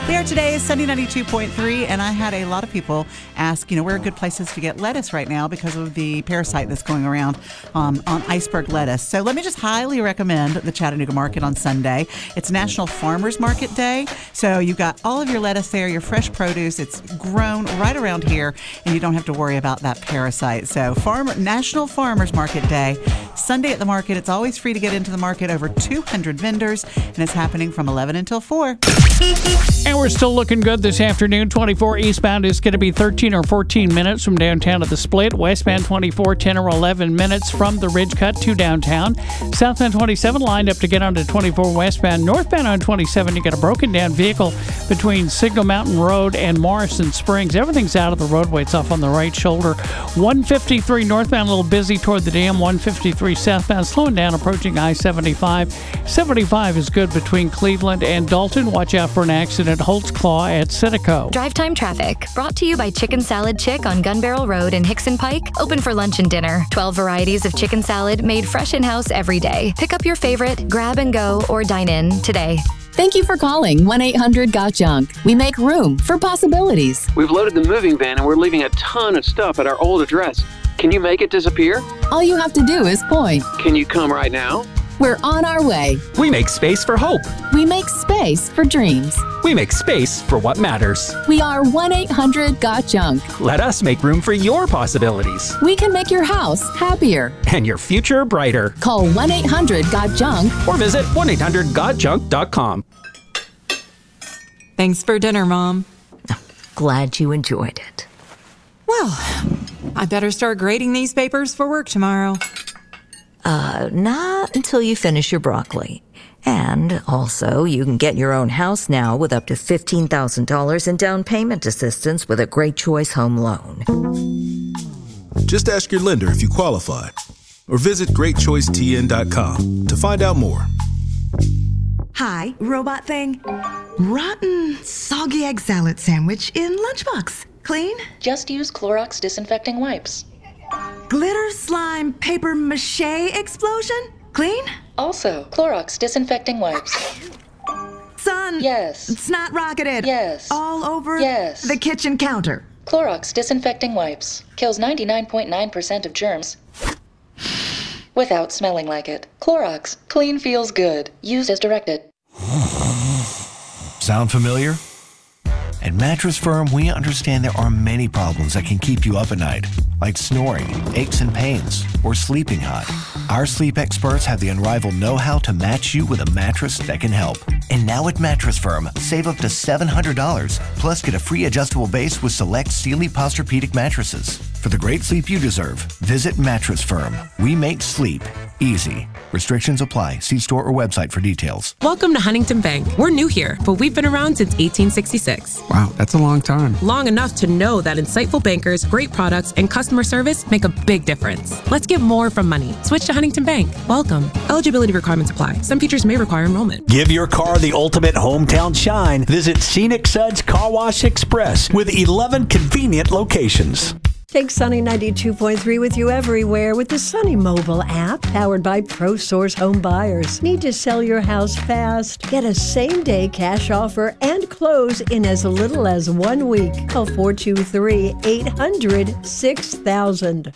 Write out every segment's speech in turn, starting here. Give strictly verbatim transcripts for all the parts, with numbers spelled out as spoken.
We are today Sunday ninety-two point three, and I had a lot of people ask, you know, where are good places to get lettuce right now because of the parasite that's going around um, on iceberg lettuce. So let me just highly recommend the Chattanooga Market on Sunday. It's National Farmers Market Day, so you've got all of your lettuce there, your fresh produce. It's grown right around here, and you don't have to worry about that parasite. So Farmer National Farmers Market Day, Sunday at the market. It's always free to get into the market, over two hundred vendors, and it's happening from eleven until four. And we're still looking good this afternoon. twenty-four eastbound is going to be thirteen or fourteen minutes from downtown to the Split. Westbound twenty-four, ten or eleven minutes from the Ridge Cut to downtown. Southbound twenty-seven lined up to get onto twenty-four westbound. Northbound on twenty-seven, you got a broken down vehicle between Signal Mountain Road and Morrison Springs. Everything's out of the roadway. It's off on the right shoulder. one fifty-three northbound, a little busy toward the dam. one fifty-three southbound, slowing down, approaching I seventy-five. seventy-five is good between Cleveland and Dalton. Watch out for an accident. Holt's Claw at Citico. Drive Time Traffic, brought to you by Chicken Salad Chick on Gun Barrel Road in Hickson Pike. Open for lunch and dinner. twelve varieties of chicken salad made fresh in-house every day. Pick up your favorite, grab and go, or dine in today. Thank you for calling one eight hundred got junk. We make room for possibilities. We've loaded the moving van and we're leaving a ton of stuff at our old address. Can you make it disappear? All you have to do is point. Can you come right now? We're on our way. We make space for hope. We make space for dreams. We make space for what matters. We are one eight hundred got junk. Let us make room for your possibilities. We can make your house happier. And your future brighter. Call one eight hundred got junk. Or visit one eight hundred got junk dot com. Thanks for dinner, Mom. Glad you enjoyed it. Well, I better start grading these papers for work tomorrow. Uh, not until you finish your broccoli. And also, you can get your own house now with up to fifteen thousand dollars in down payment assistance with a Great Choice Home Loan. Just ask your lender if you qualify, or visit great choice t n dot com to find out more. Hi, robot thing. Rotten, soggy egg salad sandwich in lunchbox. Clean? Just use Clorox disinfecting wipes. Glitter slime paper mache explosion? Clean? Also, Clorox disinfecting wipes. Son. Yes. Snot rocketed. Yes. All over yes. the kitchen counter. Clorox disinfecting wipes. Kills ninety-nine point nine percent of germs without smelling like it. Clorox. Clean feels good. Used as directed. Sound familiar? At Mattress Firm, we understand there are many problems that can keep you up at night, like snoring, aches and pains, or sleeping hot. Our sleep experts have the unrivaled know-how to match you with a mattress that can help. And now at Mattress Firm, save up to seven hundred dollars, plus get a free adjustable base with select Sealy Posturepedic mattresses. For the great sleep you deserve, visit Mattress Firm. We make sleep easy. Restrictions apply. See store or website for details. Welcome to Huntington Bank. We're new here, but we've been around since eighteen sixty-six. Wow, that's a long time. Long enough to know that insightful bankers, great products, and customer service make a big difference. Let's get more from money. Switch to Huntington Bank. Welcome. Eligibility requirements apply. Some features may require enrollment. Give your car the ultimate hometown shine. Visit Scenic Suds Car Wash Express with eleven convenient locations. Take Sunny ninety-two point three with you everywhere with the Sunny mobile app, powered by ProSource Home Buyers. Need to sell your house fast? Get a same-day cash offer and close in as little as one week. Call four two three, eight hundred, six thousand.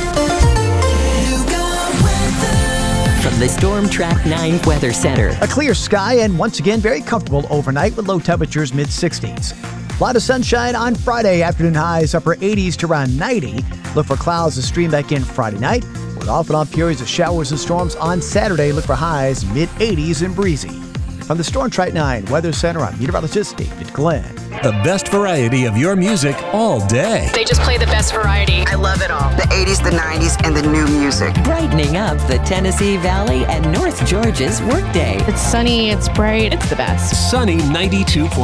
From the Storm Track nine Weather Center. A clear sky and once again very comfortable overnight with low temperatures mid sixties. A lot of sunshine on Friday, afternoon highs upper eighties to around ninety. Look for clouds to stream back in Friday night, with off and on periods of showers and storms on Saturday. Look for highs mid eighties and breezy. From the Storm Track nine Weather Center, I'm meteorologist David Glenn. The best variety of your music all day. They just play the best variety. I love it all. The eighties, the nineties, and the new music. Brightening up the Tennessee Valley and North Georgia's workday. It's sunny, it's bright, it's the best. Sunny ninety-two point